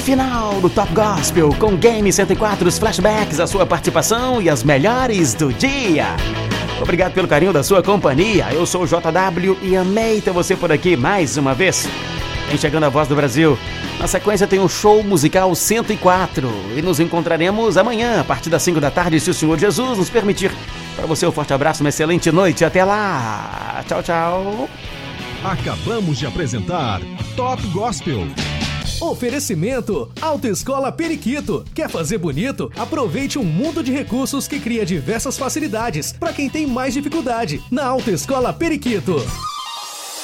Final do Top Gospel com Game 104, os flashbacks, a sua participação e as melhores do dia. Obrigado pelo carinho da sua companhia. Eu sou o JW e amei ter você por aqui mais uma vez. Vem chegando a Voz do Brasil. Na sequência tem o Show Musical 104 e nos encontraremos amanhã a partir das 5 da tarde, se o Senhor Jesus nos permitir. Para você um forte abraço, uma excelente noite. Até lá. Tchau, tchau. Acabamos de apresentar Top Gospel. Oferecimento Autoescola Periquito. Quer fazer bonito? Aproveite um mundo de recursos que cria diversas facilidades para quem tem mais dificuldade. Na Autoescola Periquito.